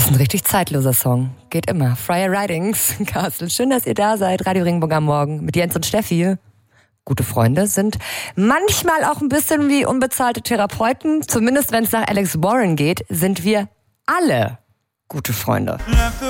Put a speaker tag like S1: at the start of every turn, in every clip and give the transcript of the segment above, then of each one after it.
S1: ist ein richtig zeitloser Song. Geht immer. Friar Ridings, Castle. Schön, dass ihr da seid. Radio Regenbogen am Morgen mit Jens und Steffi. Gute Freunde sind manchmal auch ein bisschen wie unbezahlte Therapeuten. Zumindest wenn es nach Alex Warren geht, sind wir alle gute Freunde.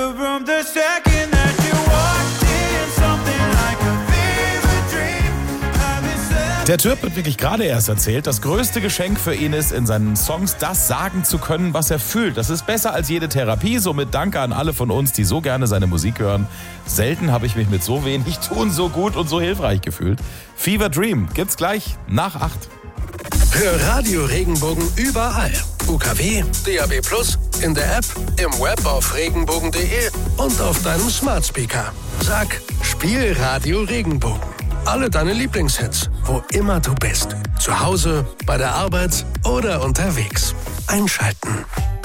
S2: Der Türp wird wirklich gerade erst erzählt, das größte Geschenk für ihn ist, in seinen Songs das sagen zu können, was er fühlt. Das ist besser als jede Therapie, somit danke an alle von uns, die so gerne seine Musik hören. Selten habe ich mich mit so wenig tun so gut und so hilfreich gefühlt. Fever Dream gibt's gleich nach 8.
S3: Hör Radio Regenbogen überall. UKW, DAB+, in der App, im Web auf regenbogen.de und auf deinem Smart Speaker. Sag, spiel Radio Regenbogen. Alle deine Lieblingshits, wo immer du bist. Zu Hause, bei der Arbeit oder unterwegs. Einschalten.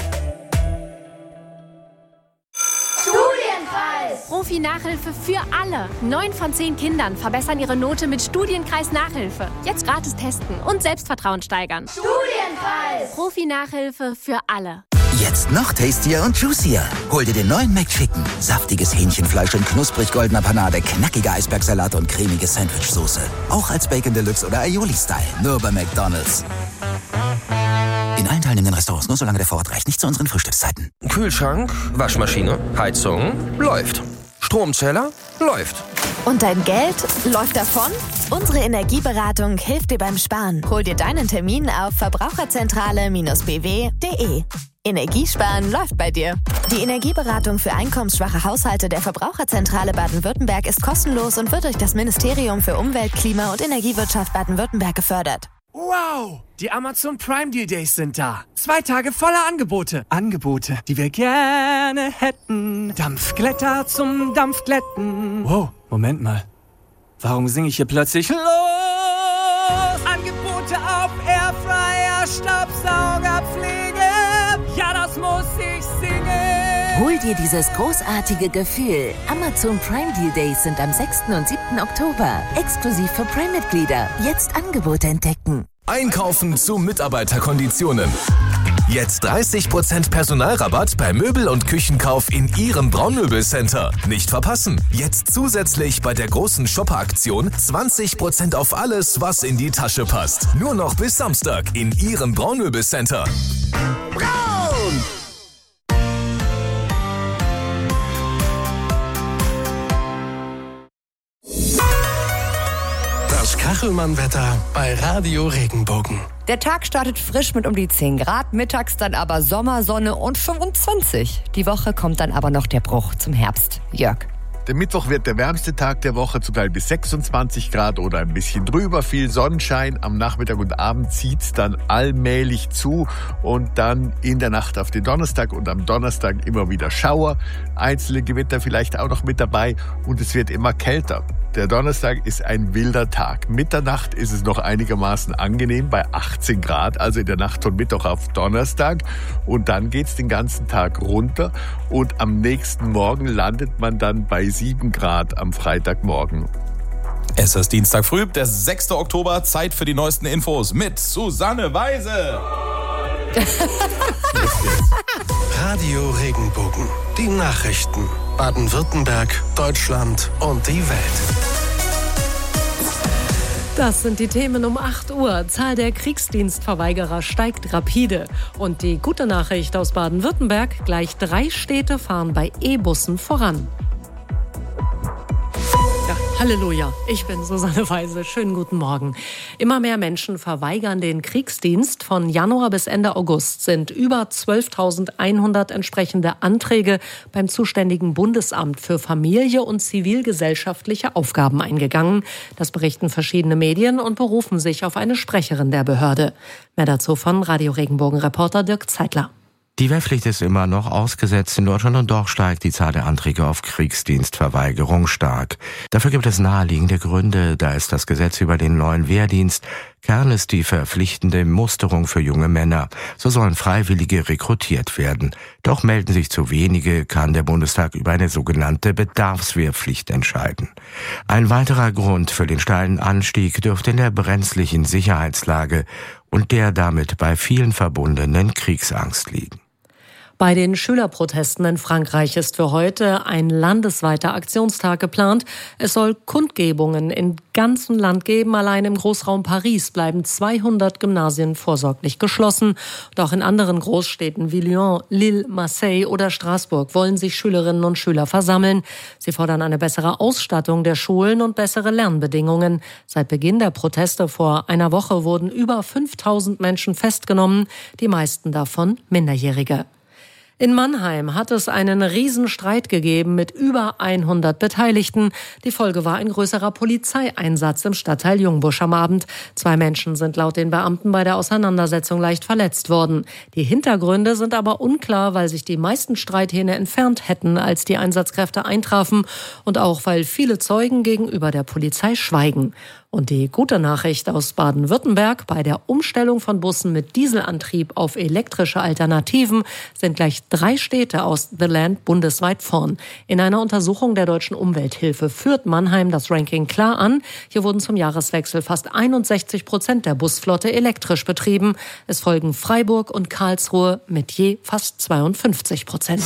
S4: Studienkreis! Profi-Nachhilfe für alle. 9 von 10 Kindern verbessern ihre Note mit Studienkreis Nachhilfe. Jetzt gratis testen und Selbstvertrauen steigern. Studienkreis! Profi-Nachhilfe für alle.
S5: Jetzt noch tastier und juicier. Hol dir den neuen McChicken. Saftiges Hähnchenfleisch in knusprig goldener Panade, knackige Eisbergsalat und cremige Sandwichsoße. Auch als Bacon Deluxe oder Aioli-Style. Nur bei McDonald's. In allen teilnehmenden Restaurants, nur solange der Vorrat reicht. Nicht zu unseren Frühstückszeiten.
S6: Kühlschrank, Waschmaschine, Heizung, läuft. Stromzähler, läuft.
S7: Und dein Geld läuft davon? Unsere Energieberatung hilft dir beim Sparen. Hol dir deinen Termin auf verbraucherzentrale-bw.de. Energiesparen läuft bei dir. Die Energieberatung für einkommensschwache Haushalte der Verbraucherzentrale Baden-Württemberg ist kostenlos und wird durch das Ministerium für Umwelt, Klima und Energiewirtschaft Baden-Württemberg gefördert.
S8: Wow! Die Amazon Prime Deal Days sind da. 2 Tage voller Angebote. Angebote, die wir gerne hätten. Dampfglätter zum Dampfglätten. Wow, Moment mal. Warum singe ich hier plötzlich los? Angebote auf Airfryer, Staubsaugerpflege. Ja, das muss ich singen.
S9: Hol dir dieses großartige Gefühl. Amazon Prime Deal Days sind am 6. und 7. Oktober. Exklusiv für Prime-Mitglieder. Jetzt Angebote entdecken.
S10: Einkaufen zu Mitarbeiterkonditionen. Jetzt 30% Personalrabatt bei Möbel- und Küchenkauf in Ihrem Braunmöbelcenter. Nicht verpassen. Jetzt zusätzlich bei der großen Shopper-Aktion 20% auf alles, was in die Tasche passt. Nur noch bis Samstag in Ihrem Braunmöbelcenter. Braun!
S3: Das Kachelmann-Wetter bei Radio Regenbogen.
S1: Der Tag startet frisch mit um die 10 Grad, mittags dann aber Sommersonne und 25. Die Woche kommt dann aber noch der Bruch zum Herbst. Jörg.
S11: Der Mittwoch wird der wärmste Tag der Woche, zum Teil bis 26 Grad oder ein bisschen drüber. Viel Sonnenschein. Am Nachmittag und Abend zieht's dann allmählich zu. Und dann in der Nacht auf den Donnerstag und am Donnerstag immer wieder Schauer. Einzelne Gewitter vielleicht auch noch mit dabei. Und es wird immer kälter. Der Donnerstag ist ein wilder Tag. Mitternacht ist es noch einigermaßen angenehm bei 18 Grad, also in der Nacht von Mittwoch auf Donnerstag. Und dann geht's den ganzen Tag runter und am nächsten Morgen landet man dann bei 7 Grad am Freitagmorgen.
S2: Es ist Dienstag früh, der 6. Oktober, Zeit für die neuesten Infos mit Susanne Weise.
S3: Radio Regenbogen. Die Nachrichten. Baden-Württemberg, Deutschland und die Welt.
S12: Das sind die Themen um 8 Uhr. Zahl der Kriegsdienstverweigerer steigt rapide. Und die gute Nachricht aus Baden-Württemberg, gleich 3 Städte fahren bei E-Bussen voran. Ja, Halleluja, ich bin Susanne Weise. Schönen guten Morgen. Immer mehr Menschen verweigern den Kriegsdienst. Von Januar bis Ende August sind über 12.100 entsprechende Anträge beim zuständigen Bundesamt für Familie und zivilgesellschaftliche Aufgaben eingegangen. Das berichten verschiedene Medien und berufen sich auf eine Sprecherin der Behörde. Mehr dazu von Radio Regenbogen-Reporter Dirk Zeitler.
S13: Die Wehrpflicht ist immer noch ausgesetzt in Deutschland und doch steigt die Zahl der Anträge auf Kriegsdienstverweigerung stark. Dafür gibt es naheliegende Gründe. Da ist das Gesetz über den neuen Wehrdienst. Kern ist die verpflichtende Musterung für junge Männer. So sollen Freiwillige rekrutiert werden. Doch melden sich zu wenige, kann der Bundestag über eine sogenannte Bedarfswehrpflicht entscheiden. Ein weiterer Grund für den steilen Anstieg dürfte in der brenzlichen Sicherheitslage und der damit bei vielen verbundenen Kriegsangst liegen.
S12: Bei den Schülerprotesten in Frankreich ist für heute ein landesweiter Aktionstag geplant. Es soll Kundgebungen im ganzen Land geben. Allein im Großraum Paris bleiben 200 Gymnasien vorsorglich geschlossen. Und auch in anderen Großstädten wie Lyon, Lille, Marseille oder Straßburg wollen sich Schülerinnen und Schüler versammeln. Sie fordern eine bessere Ausstattung der Schulen und bessere Lernbedingungen. Seit Beginn der Proteste vor einer Woche wurden über 5000 Menschen festgenommen, die meisten davon Minderjährige. In Mannheim hat es einen Riesenstreit gegeben mit über 100 Beteiligten. Die Folge war ein größerer Polizeieinsatz im Stadtteil Jungbusch am Abend. 2 Menschen sind laut den Beamten bei der Auseinandersetzung leicht verletzt worden. Die Hintergründe sind aber unklar, weil sich die meisten Streithähne entfernt hätten, als die Einsatzkräfte eintrafen und auch weil viele Zeugen gegenüber der Polizei schweigen. Und die gute Nachricht aus Baden-Württemberg: Bei der Umstellung von Bussen mit Dieselantrieb auf elektrische Alternativen sind gleich 3 Städte aus The Land bundesweit vorn. In einer Untersuchung der Deutschen Umwelthilfe führt Mannheim das Ranking klar an. Hier wurden zum Jahreswechsel fast 61% der Busflotte elektrisch betrieben. Es folgen Freiburg und Karlsruhe mit je fast 52%.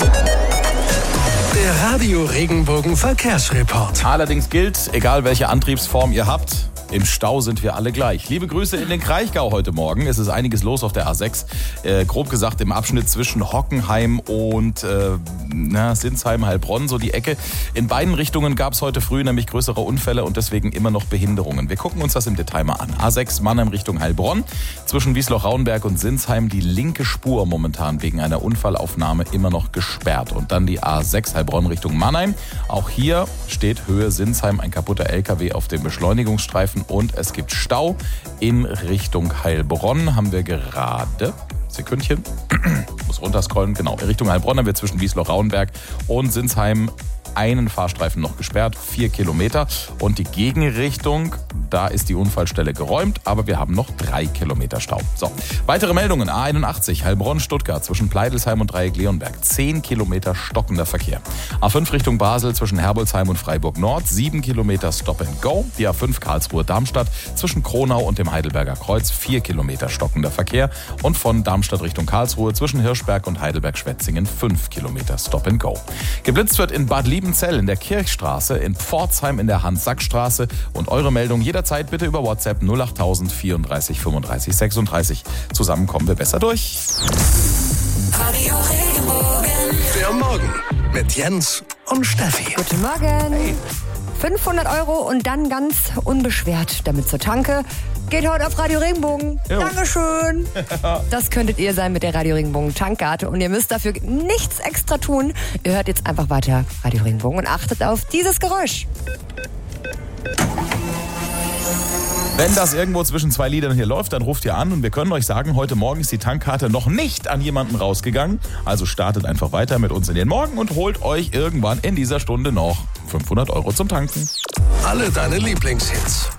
S3: Der Radio Regenbogen Verkehrsreport.
S2: Allerdings gilt, egal welche Antriebsform ihr habt, im Stau sind wir alle gleich. Liebe Grüße in den Kraichgau heute Morgen. Es ist einiges los auf der A6. Grob gesagt im Abschnitt zwischen Hockenheim und Sinsheim, Heilbronn, so die Ecke. In beiden Richtungen gab es heute früh nämlich größere Unfälle und deswegen immer noch Behinderungen. Wir gucken uns das im Detail mal an. A6 Mannheim Richtung Heilbronn. Zwischen Wiesloch-Rauenberg und Sinsheim die linke Spur momentan wegen einer Unfallaufnahme immer noch gesperrt. Und dann die A6 Heilbronn Richtung Mannheim. Auch hier steht Höhe Sinsheim ein kaputter LKW auf dem Beschleunigungsstreifen. Und es gibt Stau in Richtung Heilbronn. Haben wir gerade, Sekündchen, muss runterscrollen, genau, in Richtung Heilbronn haben wir zwischen Wiesloch-Rauenberg und Sinsheim einen Fahrstreifen noch gesperrt, 4 Kilometer. Und die Gegenrichtung, da ist die Unfallstelle geräumt, aber wir haben noch 3 Kilometer Stau. So, weitere Meldungen. A81 Heilbronn-Stuttgart zwischen Pleidelsheim und Dreieck-Leonberg, 10 Kilometer stockender Verkehr. A5 Richtung Basel zwischen Herbolzheim und Freiburg-Nord, 7 Kilometer Stop and Go. Die A5 Karlsruhe-Darmstadt zwischen Kronau und dem Heidelberger Kreuz, 4 Kilometer stockender Verkehr. Und von Darmstadt Richtung Karlsruhe zwischen Hirschberg und Heidelberg-Schwetzingen, 5 Kilometer Stop and Go. Geblitzt wird in Bad Liebenzell in der Kirchstraße, in Pforzheim in der Hans-Sack-Straße. Und eure Meldung jederzeit bitte über WhatsApp 08000 34 35 36. Zusammen kommen wir besser durch.
S3: Radio Regenbogen. Der Morgen mit Jens und Steffi.
S1: Guten Morgen. Hey. 500 € und dann ganz unbeschwert damit zur Tanke. Geht heute auf Radio Regenbogen. Jo. Dankeschön. Das könntet ihr sein mit der Radio Regenbogen Tankkarte und ihr müsst dafür nichts extra tun. Ihr hört jetzt einfach weiter Radio Regenbogen und achtet auf dieses Geräusch.
S2: Wenn das irgendwo zwischen 2 Liedern hier läuft, dann ruft ihr an und wir können euch sagen, heute Morgen ist die Tankkarte noch nicht an jemanden rausgegangen. Also startet einfach weiter mit uns in den Morgen und holt euch irgendwann in dieser Stunde noch 500 € zum Tanken.
S3: Alle deine Lieblingshits